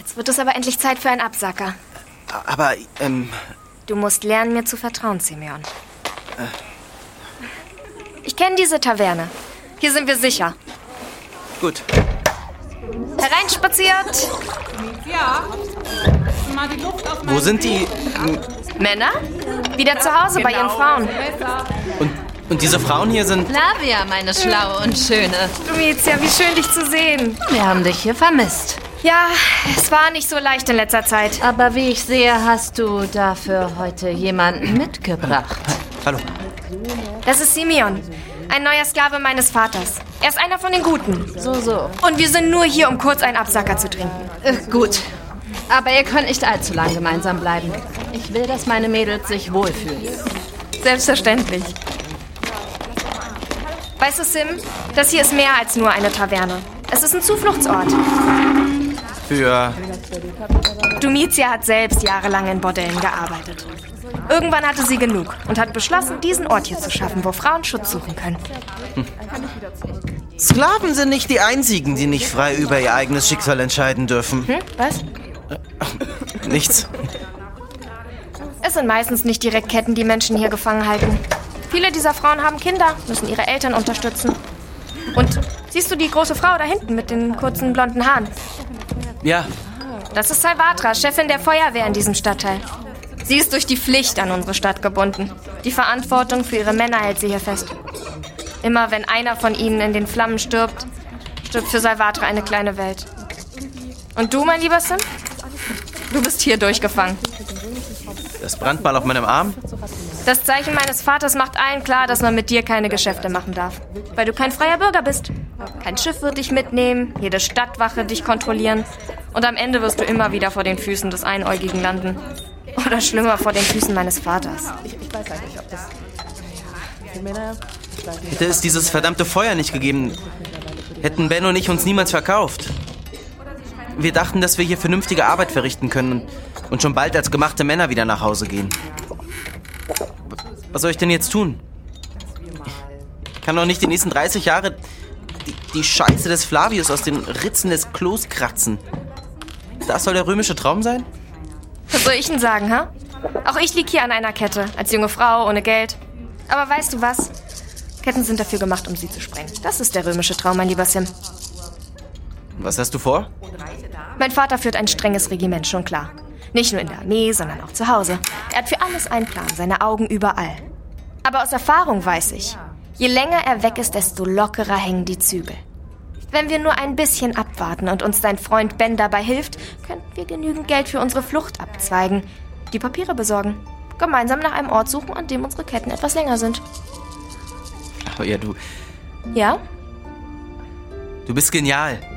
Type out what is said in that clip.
Jetzt wird es aber endlich Zeit für einen Absacker. Aber, Du musst lernen, mir zu vertrauen, Simeon. Ich kenne diese Taverne. Hier sind wir sicher. Gut. Hereinspaziert! Ja. Mal die Luft aus Wo sind die... Männer? Wieder zu Hause bei ihren Frauen. Und diese Frauen hier sind... Flavia, meine Schlaue und Schöne. Domizia, wie schön, dich zu sehen. Wir haben dich hier vermisst. Ja, es war nicht so leicht in letzter Zeit. Aber wie ich sehe, hast du dafür heute jemanden mitgebracht. Hallo. Das ist Simeon, ein neuer Sklave meines Vaters. Er ist einer von den Guten. So. Und wir sind nur hier, um kurz einen Absacker zu trinken. Gut. Aber ihr könnt nicht allzu lang gemeinsam bleiben. Ich will, dass meine Mädels sich wohlfühlen. Selbstverständlich. Weißt du, Sim, das hier ist mehr als nur eine Taverne. Es ist ein Zufluchtsort. Für... Domizia hat selbst jahrelang in Bordellen gearbeitet. Irgendwann hatte sie genug und hat beschlossen, diesen Ort hier zu schaffen, wo Frauen Schutz suchen können. Sklaven sind nicht die einzigen, die nicht frei über ihr eigenes Schicksal entscheiden dürfen. Was? Nichts. Es sind meistens nicht direkt Ketten, die Menschen hier gefangen halten. Viele dieser Frauen haben Kinder, müssen ihre Eltern unterstützen. Und siehst du die große Frau da hinten mit den kurzen blonden Haaren? Ja. Das ist Salvatra, Chefin der Feuerwehr in diesem Stadtteil. Sie ist durch die Pflicht an unsere Stadt gebunden. Die Verantwortung für ihre Männer hält sie hier fest. Immer wenn einer von ihnen in den Flammen stirbt, stirbt für Salvatra eine kleine Welt. Und du, mein lieber Sim? Du bist hier durchgefangen. Das Brandmal auf meinem Arm? Das Zeichen meines Vaters macht allen klar, dass man mit dir keine Geschäfte machen darf. Weil du kein freier Bürger bist. Kein Schiff wird dich mitnehmen, jede Stadtwache dich kontrollieren. Und am Ende wirst du immer wieder vor den Füßen des Einäugigen landen. Oder schlimmer, vor den Füßen meines Vaters. Hätte es dieses verdammte Feuer nicht gegeben, hätten Ben und ich uns niemals verkauft. Wir dachten, dass wir hier vernünftige Arbeit verrichten können und schon bald als gemachte Männer wieder nach Hause gehen. Was soll ich denn jetzt tun? Ich kann doch nicht die nächsten 30 Jahre die Scheiße des Flavius aus den Ritzen des Klos kratzen. Das soll der römische Traum sein? Was soll ich denn sagen, ha? Auch ich lieg hier an einer Kette, als junge Frau, ohne Geld. Aber weißt du was? Ketten sind dafür gemacht, um sie zu sprengen. Das ist der römische Traum, mein lieber Sim. Was hast du vor? Mein Vater führt ein strenges Regiment, schon klar. Nicht nur in der Armee, sondern auch zu Hause. Er hat für alles einen Plan, seine Augen überall. Aber aus Erfahrung weiß ich, je länger er weg ist, desto lockerer hängen die Zügel. Wenn wir nur ein bisschen abwarten und uns dein Freund Ben dabei hilft, könnten wir genügend Geld für unsere Flucht abzweigen, die Papiere besorgen, gemeinsam nach einem Ort suchen, an dem unsere Ketten etwas länger sind. Oh ja, du Ja? bist genial.